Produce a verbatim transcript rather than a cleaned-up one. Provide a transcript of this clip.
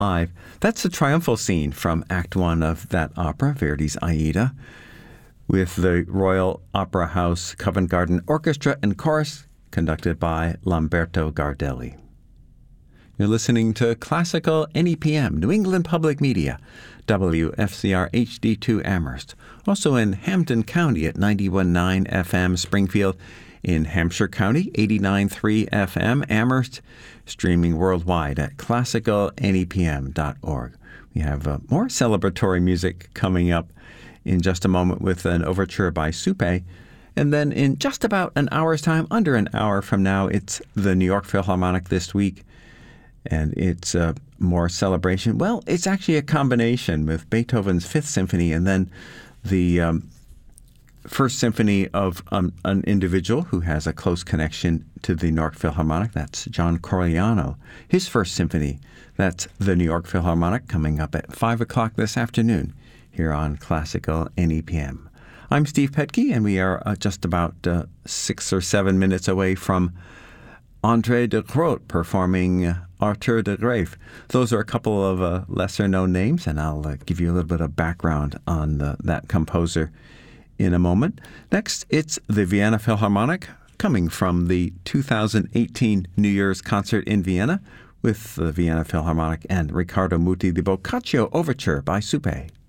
Live. That's the triumphal scene from Act One of that opera, Verdi's Aida, with the Royal Opera House Covent Garden Orchestra and Chorus, conducted by Lamberto Gardelli. You're listening to Classical N E P M, New England Public Media, W F C R H D two Amherst, also in Hampden County at ninety-one point nine F M, Springfield, in Hampshire County, eighty-nine point three F M, Amherst, streaming worldwide at classical N E P M dot org. We have uh, more celebratory music coming up in just a moment with an overture by Supe. And then in just about an hour's time, under an hour from now, it's the New York Philharmonic this week. And it's uh, more celebration. Well, it's actually a combination with Beethoven's Fifth Symphony and then the um, First Symphony of um, an individual who has a close connection to the New York Philharmonic. That's John Corigliano. His First Symphony, that's the New York Philharmonic, coming up at five o'clock this afternoon here on Classical N E P M. I'm Steve Petke, and we are uh, just about uh, six or seven minutes away from André de Groot performing uh, Arthur de Graef. Those are a couple of uh, lesser-known names, and I'll uh, give you a little bit of background on the, that composer in a moment. Next, it's the Vienna Philharmonic, coming from the two thousand eighteen New Year's concert in Vienna with the Vienna Philharmonic and Riccardo Muti, the Boccaccio Overture by Supe.